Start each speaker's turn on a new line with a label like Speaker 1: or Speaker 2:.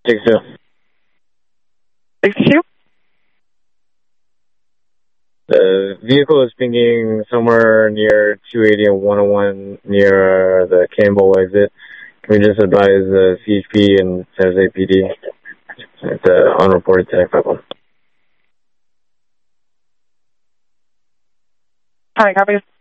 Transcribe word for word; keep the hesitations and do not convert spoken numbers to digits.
Speaker 1: sixty-two.
Speaker 2: sixty-two?
Speaker 1: The vehicle is pinging somewhere near two eighty and one oh one near the Campbell exit. Can we just advise the C H P and San Jose P D at the unreported ten fifty-one?
Speaker 2: Hi, copy.